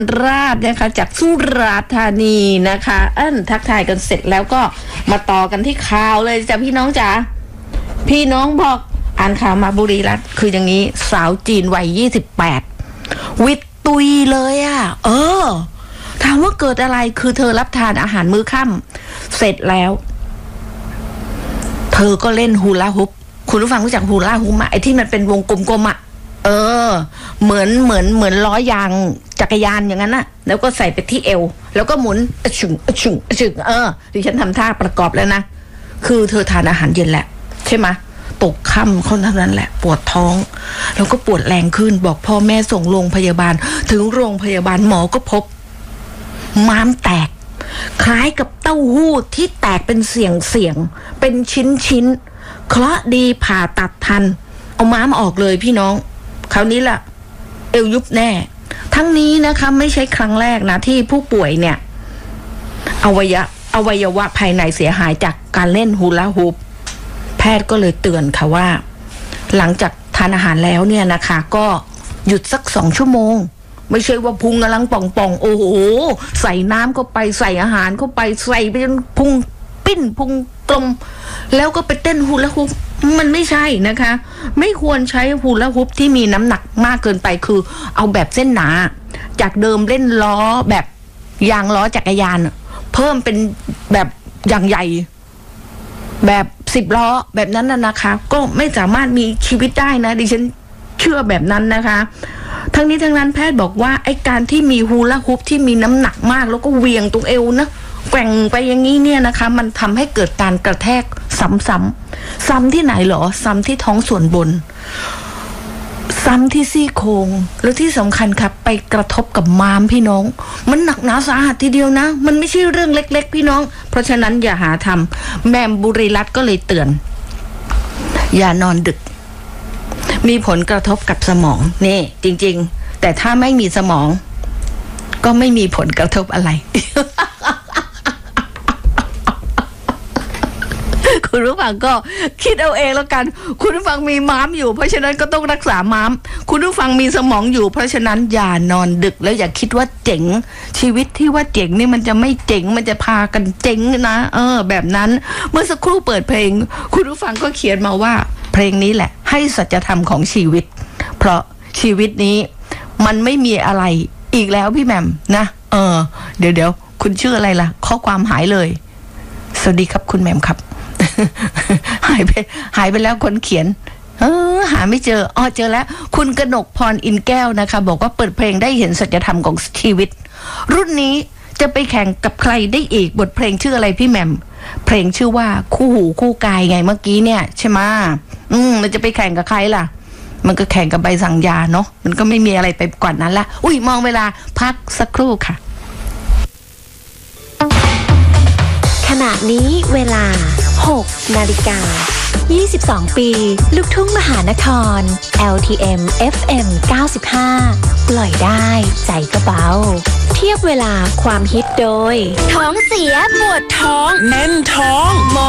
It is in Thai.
ราชนะคะจากสุราษฎร์ธานีนะคะทักทายกันเสร็จแล้วก็มาต่อกันที่ข่าวเลยจ้ะพี่น้องจ๋าพี่น้องบอกอ่านข่าวมาบุรีรัตน์คืออย่างนี้สาวจีนวัย28วิตตุยเลยถามว่าเกิดอะไรคือเธอรับทานอาหารมื้อค่ำเสร็จแล้วเธอก็เล่นฮูลาฮุปคุณผู้ฟังรู้จักฮูลาฮุปไหมไอ้ที่มันเป็นวงกลมๆเหมือนล้อยางจักรยานอย่างนั้นน่ะแล้วก็ใส่ไปที่เอวแล้วก็หมุนฉึงดิฉันทำท่าประกอบแล้วนะคือเธอทานอาหารเย็นแหละใช่ไหมตกค่ำเขาเท่านั้นแหละปวดท้องแล้วก็ปวดแรงขึ้นบอกพ่อแม่ส่งโรงพยาบาลถึงโรงพยาบาลหมอก็พบม้ามแตกคล้ายกับเต้าหู้ที่แตกเป็นเสี่ยงเป็นชิ้นเคราะห์ดีผ่าตัดทันเอาม้ามออกเลยพี่น้องคราวนี้ล่ะเอวยุบแน่ทั้งนี้นะคะไม่ใช่ครั้งแรกนะที่ผู้ป่วยเนี่ยอวัยวะภายในเสียหายจากการเล่นฮูลาฮูปแพทย์ก็เลยเตือนค่ะว่าหลังจากทานอาหารแล้วเนี่ยนะคะก็หยุดสัก2 ชั่วโมงไม่ใช่ว่าพุงกำลังป่องโอ้โหใส่น้ำเข้าไปใส่อาหารเข้าไปใส่ไปจนพุงปิ้นพุงกลมแล้วก็ไปเต้นฮูลาฮูปมันไม่ใช่นะคะไม่ควรใช้ฮูลาฮูปที่มีน้ำหนักมากเกินไปคือเอาแบบเส้นหนาจากเดิมเล่นล้อแบบยางล้อจักรยานเพิ่มเป็นแบบอย่างใหญ่แบบ10 ล้อแบบนั้นนะคะก็ไม่สามารถมีชีวิตได้นะดิฉันเชื่อแบบนั้นนะคะทั้งนี้ทั้งนั้นแพทย์บอกว่าไอ้การที่มีฮูลาฮูปที่มีน้ำหนักมากแล้วก็เวียงตรงเอวนะแกว่งไปอย่างนี้เนี่ยนะคะมันทำให้เกิดการกระแทกซ้ำที่ไหนหรอซ้ำที่ท้องส่วนบนซ้ำที่ซี่โครงแล้วที่สำคัญครับไปกระทบกับม้ามพี่น้องมันหนักหนาสาหัสทีเดียวนะมันไม่ใช่เรื่องเล็กๆพี่น้องเพราะฉะนั้นอย่าหาทำแม่บุรีรัตน์ก็เลยเตือนอย่านอนดึกมีผลกระทบกับสมองนี่จริงๆแต่ถ้าไม่มีสมองก็ไม่มีผลกระทบอะไร คุณผู้ฟังก็คิดเอาเองแล้วกันคุณผู้ฟังมีม้ามอยู่เพราะฉะนั้นก็ต้องรักษาม้ามคุณผู้ฟังมีสมองอยู่เพราะฉะนั้นอย่านอนดึกแล้วอย่าคิดว่าเจ๋งชีวิตที่ว่าเจ๋งนี่มันจะไม่เจ๋งมันจะพากันเจ๋งนะแบบนั้นเมื่อสักครู่เปิดเพลงคุณผู้ฟังก็เขียนมาว่าเพลงนี้แหละให้สัจธรรมของชีวิตเพราะชีวิตนี้มันไม่มีอะไรอีกแล้วพี่แหม่มนะเดี๋ยวคุณชื่ออะไรล่ะข้อความหายเลยสวัสดีครับคุณแหม่มครับ หายไปแล้วคนเขียนหาไม่เจอเจอแล้วคุณกนกพรอินแก้วนะคะบอกว่าเปิดเพลงได้เห็นสัจธรรมของชีวิตรุ่นนี้จะไปแข่งกับใครได้อีกบทเพลงชื่ออะไรพี่แหม่มเพลงชื่อว่าคู่หูคู่กายไงเมื่อกี้เนี่ยใช่ไหมมันจะไปแข่งกับใครล่ะมันก็แข่งกับใบสั่งยาเนาะมันก็ไม่มีอะไรไปกว่านั้นละมองเวลาพักสักครู่ค่ะขณะนี้เวลา 6:22 ปีลูกทุ่งมหานคร LTM FM 95 ปล่อยได้ใจก็เบาเทียบเวลาความฮิตโดยท้องเสียปวดท้องแน่นท้อง